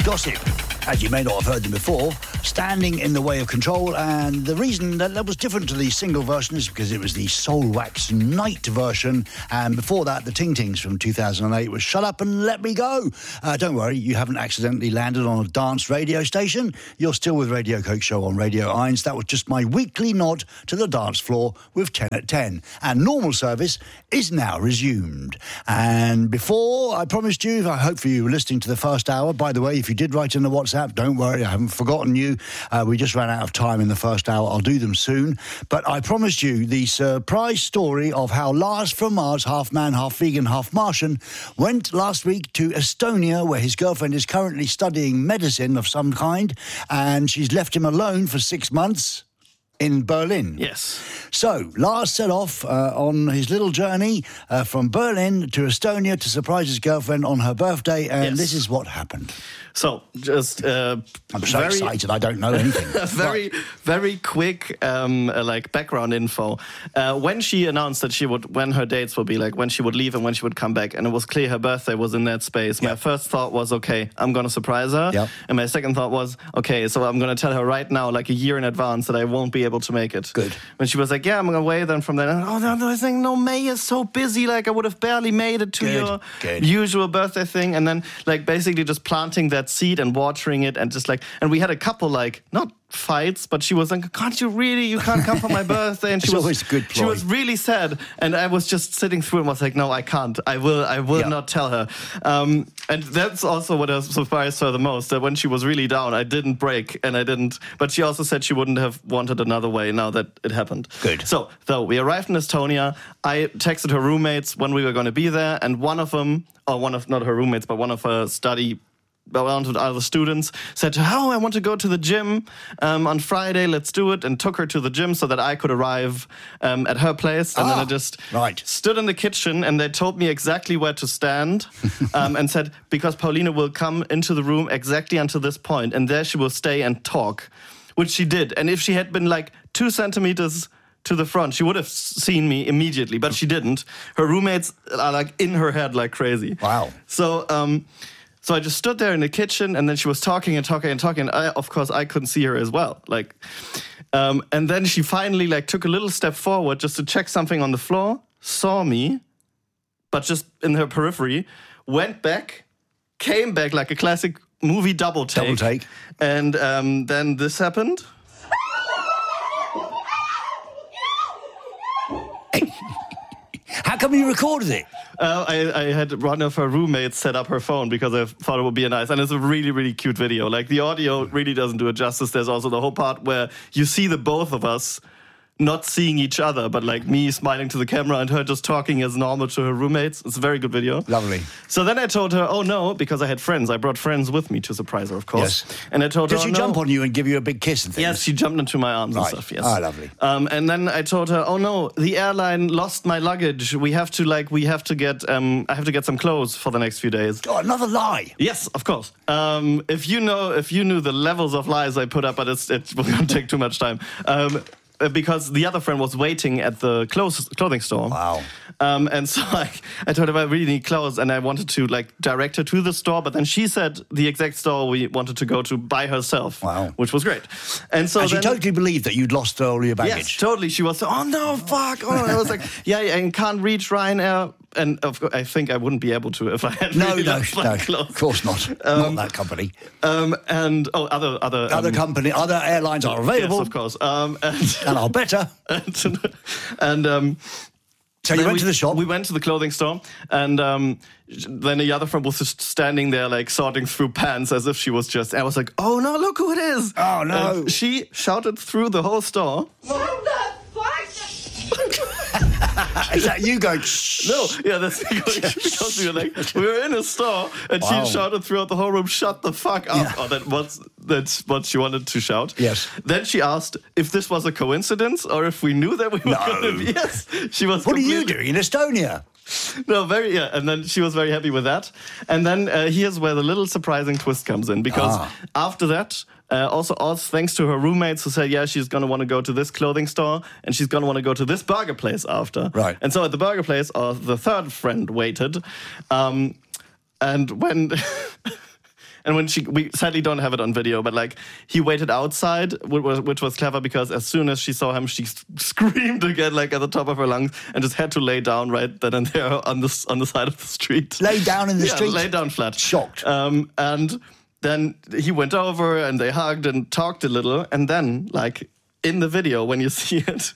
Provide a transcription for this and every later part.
gossip. As you may not have heard them before, Standing in the Way of Control, and the reason that was different to the single version is because it was the Soul Wax Night version, and before that, the Ting Tings from 2008 was Shut Up and Let Me Go. Don't worry, you haven't accidentally landed on a dance radio station. You're still with Radio Coke Show on Radio Irons. That was just my weekly nod to the dance floor with 10 at 10, and normal service is now resumed. And before, I promised you, I hope you were listening to the first hour. By the way, if you did write in the WhatsApp, don't worry, I haven't forgotten you. We just ran out of time in the first hour. I'll do them soon. But I promised you the surprise story of how Lars from Mars, half man, half vegan, half Martian, went last week to Estonia, where his girlfriend is currently studying medicine of some kind, and she's left him alone for 6 months in Berlin. Yes. So, Lars set off on his little journey from Berlin to Estonia to surprise his girlfriend on her birthday, and This is what happened. So, just... I'm so excited, I don't know anything. Very quick, background info. When she announced that when her dates would be, when she would leave and when she would come back, and it was clear her birthday was in that space, my first thought was, okay, I'm going to surprise her. Yep. And my second thought was, okay, so I'm going to tell her right now, a year in advance, that I won't be able to make it. Good. When she was like, yeah, I'm going away then from then. I was saying, no, May is so busy, I would have barely made it to your usual birthday thing. And then, basically just planting that seed and watering it and just and we had a couple not fights, but she was like, you can't come for my birthday, and she was always a good ploy. She was really sad, and I was just sitting through and was like, no, I can't, I will not tell her, and that's also what surprised her the most, that when she was really down, I didn't break, but she also said she wouldn't have wanted another way now that it happened. Good. So though we arrived in Estonia, I texted her roommates when we were going to be there, and one of not her roommates, but one of her around with other students, said to her, I want to go to the gym on Friday, let's do it, and took her to the gym so that I could arrive at her place. And then I just stood in the kitchen, and they told me exactly where to stand and said, because Paulina will come into the room exactly until this point, and there she will stay and talk, which she did. And if she had been 2 centimeters to the front, she would have seen me immediately, but she didn't. Her roommates are in her head like crazy. Wow. So I just stood there in the kitchen, and then she was talking and talking and talking. And of course, I couldn't see her as well. And then she finally took a little step forward just to check something on the floor, saw me, but just in her periphery, went back, came back like a classic movie double take. And then this happened. How come you recorded it? I had one of her roommates set up her phone because I thought it would be nice. And it's a really, really cute video. The audio really doesn't do it justice. There's also the whole part where you see the both of us not seeing each other, but me smiling to the camera and her just talking as normal to her roommates. It's a very good video. Lovely. So then I told her, oh no, because I had friends. I brought friends with me to surprise her, of course. Yes. And I told her, did she jump on you and give you a big kiss and things? Yes, she jumped into my arms and stuff, yes. Oh, lovely. And then I told her, oh no, the airline lost my luggage. We have to get, I have to get some clothes for the next few days. Oh, another lie. Yes, of course. If you knew the levels of lies I put up, but it won't take too much time. Because the other friend was waiting at the clothing store. Wow. And so I told her I really need clothes, and I wanted to direct her to the store, but then she said the exact store we wanted to go to by herself. Wow. Which was great. And she totally believed that you'd lost all your baggage. Yes, totally. She was, oh no, fuck. Oh, I was like, yeah, and can't reach Ryanair. And of course, I think I wouldn't be able to if I had really lost my clothes. Of course not. Not that company. And other company, other airlines are available. Yes, of course. And are better. So you went to the shop? We went to the clothing store, and then the other friend was just standing there, sorting through pants as if she was just... I was like, oh no, look who it is! Oh no! And she shouted through the whole store. What the fuck? Is that you going, shh? No, yeah, that's because we were in a store, and she shouted throughout the whole room, shut the fuck up. Yeah. Oh, that's what she wanted to shout. Yes. Then she asked if this was a coincidence or if we knew that we were going to be. Yes. She was. What are you doing in Estonia? No, and then she was very happy with that. And then here's where the little surprising twist comes in, because after that, also thanks to her roommates who said, yeah, she's going to want to go to this clothing store and she's going to want to go to this burger place after. Right. And so at the burger place, the third friend waited. And when... And when we sadly don't have it on video, but like he waited outside, which was clever because as soon as she saw him, she screamed again, like at the top of her lungs, and just had to lay down right then and there on the side of the street. Lay down in the street? Lay down flat. Shocked. And then he went over and they hugged and talked a little. And then, like in the video, when you see it,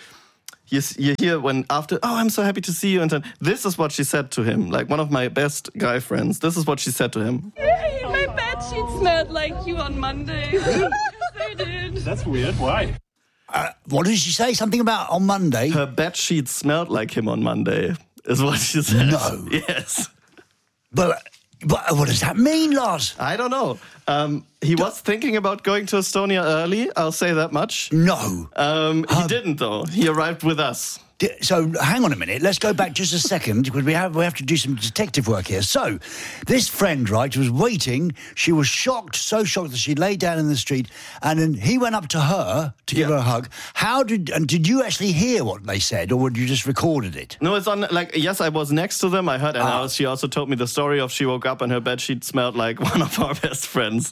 you hear when after, oh, I'm so happy to see you. And then this is what she said to him. Like one of my best guy friends. This is what she said to him. Hey, my bedsheet smelled like you on Monday. Yes, they did. That's weird. Why? What did she say? Something about on Monday? Her bedsheet smelled like him on Monday, is what she said. No. Yes. But what does that mean, Lars? I don't know. He was thinking about going to Estonia early, I'll say that much. No. He didn't, though. He arrived with us. So hang on a minute. Let's go back just a second because we have to do some detective work here. So this friend, right, was waiting. She was shocked, so shocked that she lay down in the street, and then he went up to her to give her a hug. Did you actually hear what they said, or would you just recorded it? No, it's on. Like, yes, I was next to them. I heard, and she also told me the story of she woke up and her bedsheet smelled like one of our best friends.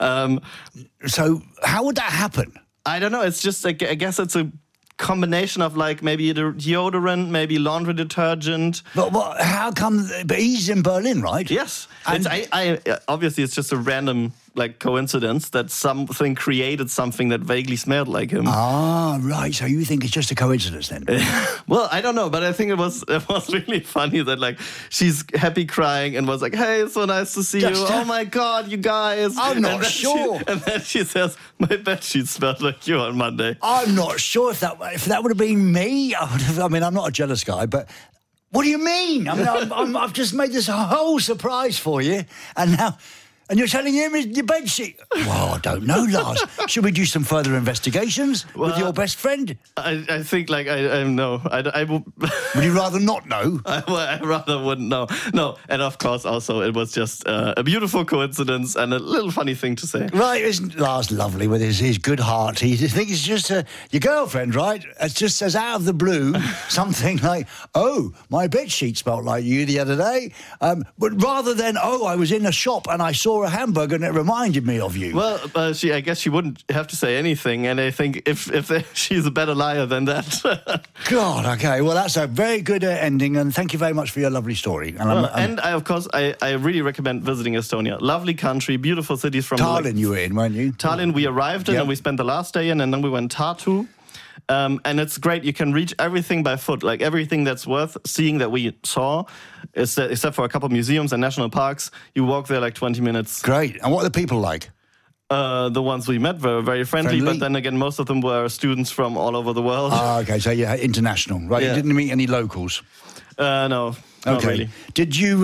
So how would that happen? I don't know. It's just, I guess it's a combination of like maybe deodorant, maybe laundry detergent. But how come? But he's in Berlin, right? Yes. Obviously, it's just a random like coincidence that something created something that vaguely smelled like him. Ah, right. So you think it's just a coincidence then? Well, I don't know, but I think it was really funny that like she's happy crying and was like, "Hey, it's so nice to see you. Oh my God, you guys." I'm not sure. And then she says, "My bedsheet smelled like you on Monday." I'm not sure if that would have been me. I mean, I'm not a jealous guy, but. What do you mean? I mean, I've just made this whole surprise for you, and you're telling him your bedsheet. Well, I don't know, Lars. Should we do some further investigations with your best friend? I think, like, I know. Would you rather not know? I rather wouldn't know. No, and of course, also, it was just a beautiful coincidence and a little funny thing to say. Right, isn't Lars lovely with his good heart? He thinks it's just your girlfriend, right? It just says out of the blue something like, "Oh, my bedsheet smelled like you the other day." But rather than, "Oh, I was in a shop and I saw a hamburger and it reminded me of you." Well, I guess she wouldn't have to say anything, and I think if she's a better liar than that. God, okay. Well, that's a very good ending, and thank you very much for your lovely story. And of course, I really recommend visiting Estonia. Lovely country, beautiful cities from Tallinn. You were in, weren't you? Tallinn. We arrived in, and we spent the last day in, and then we went Tartu. And it's great. You can reach everything by foot, like everything that's worth seeing that we saw, except for a couple of museums and national parks. You walk there like 20 minutes. Great. And what are the people like? The ones we met were very friendly, but then again, most of them were students from all over the world. Ah, okay. So you're international, right? Yeah. You didn't meet any locals? No. Not really. Did you,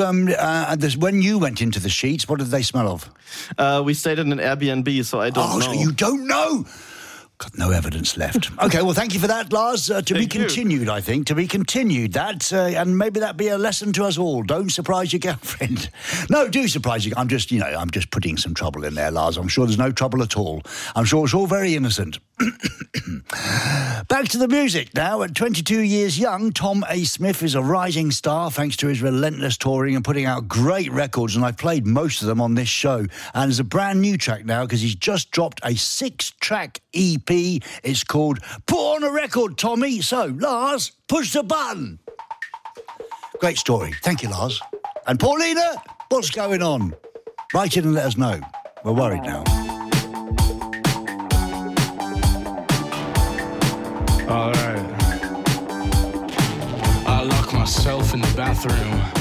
when you went into the sheets, what did they smell of? We stayed in an Airbnb, so I don't know. Oh, so you don't know? Got no evidence left. Okay, well, thank you for that, Lars. To be continued, I think. To be continued, that, and maybe that be a lesson to us all. Don't surprise your girlfriend. No, do surprise you. I'm just putting some trouble in there, Lars. I'm sure there's no trouble at all. I'm sure it's all very innocent. Back to the music now. At 22 years young, Tom A. Smith is a rising star thanks to his relentless touring and putting out great records, and I've played most of them on this show. And there's a brand new track now because he's just dropped a 6-track EP. It's called Put On A Record, Tommy. So, Lars, push the button. Great story. Thank you, Lars. And Paulina, what's going on? Write in and let us know. We're worried now. All right. I lock myself in the bathroom.